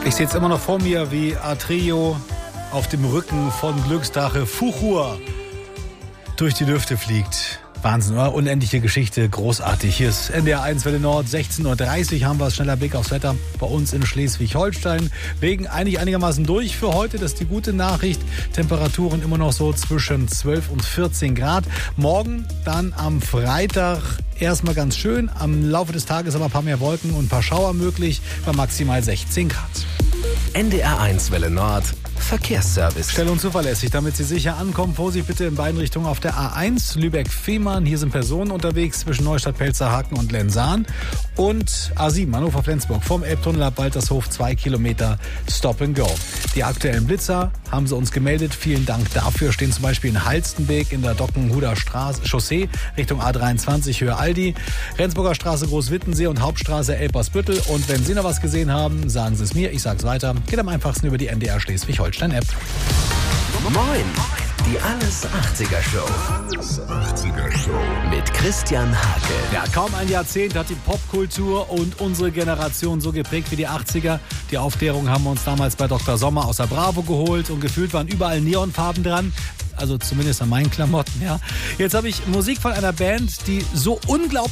Ich sehe jetzt immer noch vor mir, wie Atreo auf dem Rücken von Glücksdrache Fuchur durch die Lüfte fliegt. Wahnsinn, oder? Unendliche Geschichte, großartig. Hier ist NDR 1 Welle Nord, 16.30 Uhr haben wir es. Schneller Blick aufs Wetter bei uns in Schleswig-Holstein. Regen eigentlich einigermaßen durch für heute, das ist die gute Nachricht. Temperaturen immer noch so zwischen 12 und 14 Grad. Morgen dann am Freitag erstmal ganz schön. Am Laufe des Tages aber ein paar mehr Wolken und ein paar Schauer möglich bei maximal 16 Grad. NDR 1 Welle Nord. Verkehrsservice. Schnell und zuverlässig, damit Sie sicher ankommen. Vorsicht bitte in beiden Richtungen auf der A1 Lübeck-Fehmarn. Hier sind Personen unterwegs zwischen Neustadt-Pelzerhaken und Lensahn. Und A7 Hannover-Flensburg vom Elbtunnel ab Waltershof 2 Kilometer Stop and Go. Die aktuellen Blitzer haben sie uns gemeldet. Vielen Dank dafür. Stehen zum Beispiel in Halstenbeek in der Dockenhuder Chaussee Richtung A23 Höhe Aldi. Rendsburger Straße Großwittensee und Hauptstraße Elpersbüttel. Und wenn Sie noch was gesehen haben, sagen Sie es mir. Ich sage es weiter. Geht am einfachsten über die NDR Schleswig-Holstein-App. Moin, die Alles 80er Show. Alles 80er Show. Mit Christian Hake. Ja, kaum ein Jahrzehnt hat die Popkultur und unsere Generation so geprägt wie die 80er. Die Aufklärung haben wir uns damals bei Dr. Sommer aus der Bravo geholt und gefühlt waren überall Neonfarben dran. Also zumindest an meinen Klamotten, ja. Jetzt habe ich Musik von einer Band, die so unglaublich